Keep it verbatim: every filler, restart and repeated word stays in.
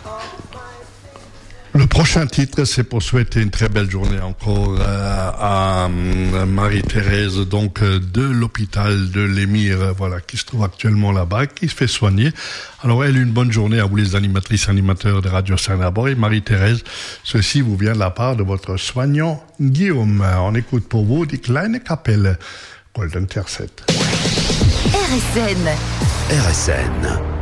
Le prochain titre, c'est pour souhaiter une très belle journée encore euh, à euh, Marie-Thérèse, donc euh, de l'hôpital de l'Émir, euh, voilà, qui se trouve actuellement là-bas, qui se fait soigner. Alors, elle, une bonne journée à vous les animatrices, animateurs de Radio Saint-Labor. Et Marie-Thérèse, ceci vous vient de la part de votre soignant Guillaume. On écoute pour vous Die Kleine Kapelle, Golden Tercet. R S N. R S N.